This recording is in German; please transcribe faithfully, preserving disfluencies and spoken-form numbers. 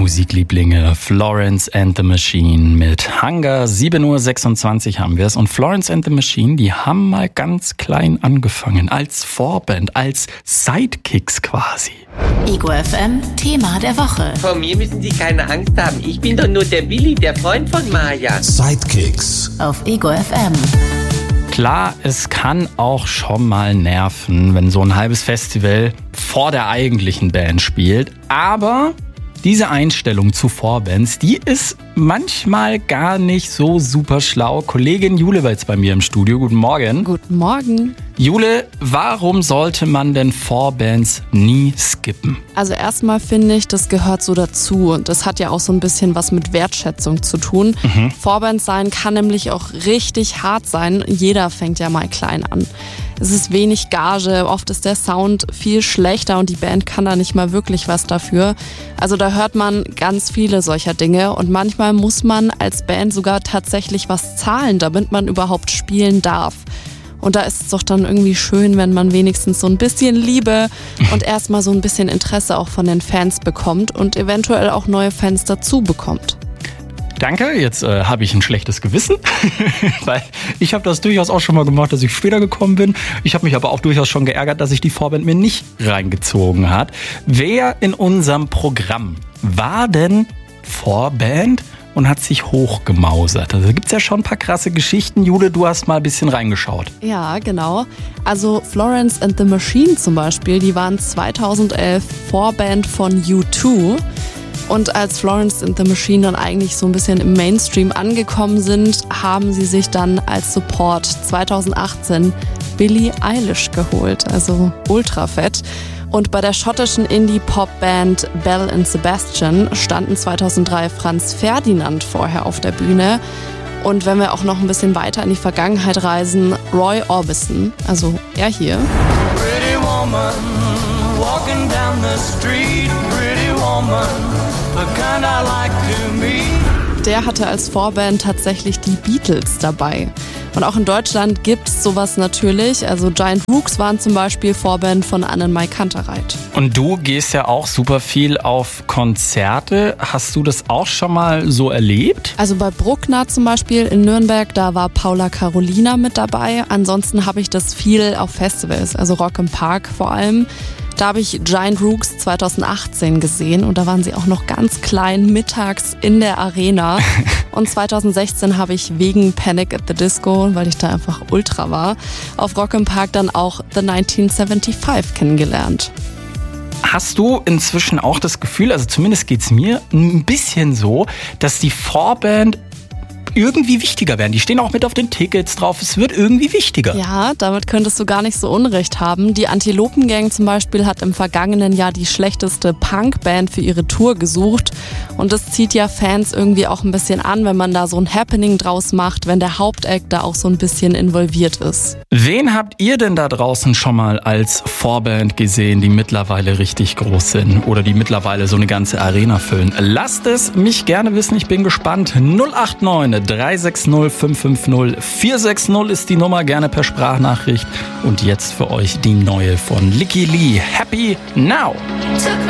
Musiklieblinge, Florence and the Machine mit Hunger. sieben Uhr sechsundzwanzig haben wir es. Und Florence and the Machine, die haben mal ganz klein angefangen. Als Vorband, als Sidekicks quasi. Ego F M, Thema der Woche. Vor mir müssen Sie keine Angst haben. Ich bin doch nur der Willi, der Freund von Maja. Sidekicks. Auf Ego F M. Klar, es kann auch schon mal nerven, wenn so ein halbes Festival vor der eigentlichen Band spielt. Aber diese Einstellung zu Vorbands, die ist manchmal gar nicht so super schlau. Kollegin Jule war jetzt bei mir im Studio. Guten Morgen. Guten Morgen. Jule, warum sollte man denn Vorbands nie skippen? Also erstmal finde ich, das gehört so dazu und das hat ja auch so ein bisschen was mit Wertschätzung zu tun. Mhm. Vorband sein kann nämlich auch richtig hart sein. Jeder fängt ja mal klein an. Es ist wenig Gage, oft ist der Sound viel schlechter und die Band kann da nicht mal wirklich was dafür. Also da hört man ganz viele solcher Dinge und manchmal muss man als Band sogar tatsächlich was zahlen, damit man überhaupt spielen darf. Und da ist es doch dann irgendwie schön, wenn man wenigstens so ein bisschen Liebe und erstmal so ein bisschen Interesse auch von den Fans bekommt und eventuell auch neue Fans dazu bekommt. Danke, jetzt äh, habe ich ein schlechtes Gewissen, weil ich habe das durchaus auch schon mal gemacht, dass ich später gekommen bin. Ich habe mich aber auch durchaus schon geärgert, dass sich die Vorband mir nicht reingezogen hat. Wer in unserem Programm war denn Vorband und hat sich hochgemausert? Also da gibt es ja schon ein paar krasse Geschichten. Jule, du hast mal ein bisschen reingeschaut. Ja, genau. Also Florence and the Machine zum Beispiel, die waren zweitausendelf Vorband von U zwei. Und als Florence and the Machine dann eigentlich so ein bisschen im Mainstream angekommen sind, haben sie sich dann als Support zweitausendachtzehn Billie Eilish geholt, also ultra fett. Und bei der schottischen Indie-Pop-Band Belle and Sebastian standen zweitausenddrei Franz Ferdinand vorher auf der Bühne. Und wenn wir auch noch ein bisschen weiter in die Vergangenheit reisen, Roy Orbison, also er hier. Pretty woman, walking down the street, pretty woman, the kind I like to meet. Der hatte als Vorband tatsächlich die Beatles dabei. Und auch in Deutschland gibt es sowas natürlich. Also Giant Rooks waren zum Beispiel Vorband von Annemarie Kantereit. Und du gehst ja auch super viel auf Konzerte. Hast du das auch schon mal so erlebt? Also bei Bruckner zum Beispiel in Nürnberg, da war Paula Carolina mit dabei. Ansonsten habe ich das viel auf Festivals, also Rock im Park vor allem. Da habe ich Giant Rooks zweitausendachtzehn gesehen und da waren sie auch noch ganz klein mittags in der Arena. Und zweitausendsechzehn habe ich wegen Panic at the Disco, weil ich da einfach ultra war, auf Rock im Park dann auch The neunzehnhundertfünfundsiebzig kennengelernt. Hast du inzwischen auch das Gefühl, also zumindest geht's mir ein bisschen so, dass die Vorband irgendwie wichtiger werden? Die stehen auch mit auf den Tickets drauf. Es wird irgendwie wichtiger. Ja, damit könntest du gar nicht so Unrecht haben. Die Antilopen-Gang zum Beispiel hat im vergangenen Jahr die schlechteste Punkband für ihre Tour gesucht. Und das zieht ja Fans irgendwie auch ein bisschen an, wenn man da so ein Happening draus macht, wenn der Hauptact da auch so ein bisschen involviert ist. Wen habt ihr denn da draußen schon mal als Vorband gesehen, die mittlerweile richtig groß sind oder die mittlerweile so eine ganze Arena füllen? Lasst es mich gerne wissen, ich bin gespannt. null acht neun drei sechs null fünf fünf null vier sechs null ist die Nummer, gerne per Sprachnachricht. Und jetzt für euch die neue von Licky Lee, Happy Now.